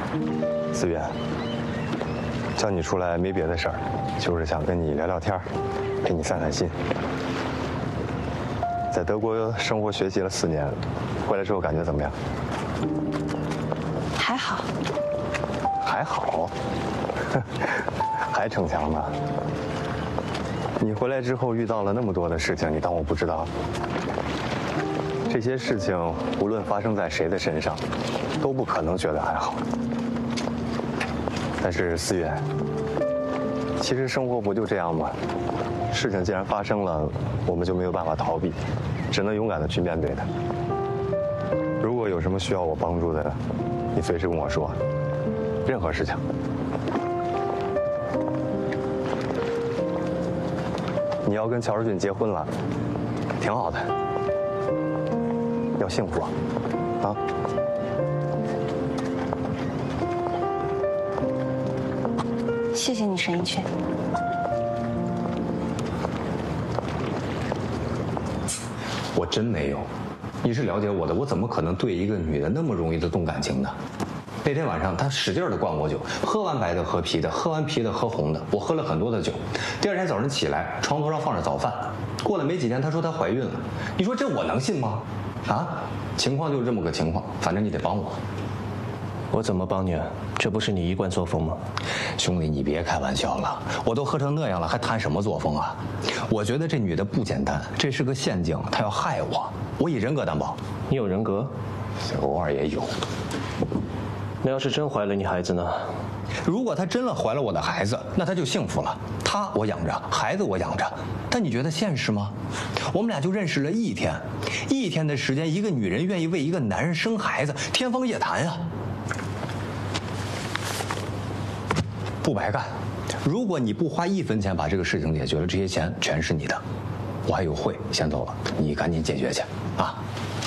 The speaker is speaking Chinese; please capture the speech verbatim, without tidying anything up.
思源，叫你出来没别的事儿，就是想跟你聊聊天，陪你散散心。在德国生活学习了四年，回来之后感觉怎么样？ 还好。 还好？还逞强呢？你回来之后遇到了那么多的事情，你当我不知道？这些事情无论发生在谁的身上，都不可能觉得还好。但是思远，其实生活不就这样吗？事情既然发生了，我们就没有办法逃避，只能勇敢地去面对它。如果有什么需要我帮助的，你随时跟我说，任何事情。你要跟乔世俊结婚了，挺好的，要幸福啊！ 谢谢你，沈一群。 我真没有，你是了解我的，我怎么可能对一个女的那么容易的动感情呢？那天晚上，他使劲的灌我酒，喝完白的喝啤的，喝完啤的喝红的，我喝了很多的酒。第二天早上起来，床头上放着早饭。过了没几天，她说她怀孕了。你说这我能信吗？啊，情况就是这么个情况，反正你得帮我。 我怎么帮你啊？这不是你一贯作风吗？ 兄弟，你别开玩笑了，我都喝成那样了，还谈什么作风啊？我觉得这女的不简单，这是个陷阱，她要害我，我以人格担保。 你有人格？ 偶尔也有。 那要是真怀了你孩子呢？ 如果她真了怀了我的孩子，那她就幸福了。她我养着，孩子我养着。但你觉得现实吗？我们俩就认识了一天，一天的时间，一个女人愿意为一个男人生孩子，天方夜谭啊！不白干。如果你不花一分钱把这个事情解决了，这些钱全是你的。我还有会，先走了，你赶紧解决去啊！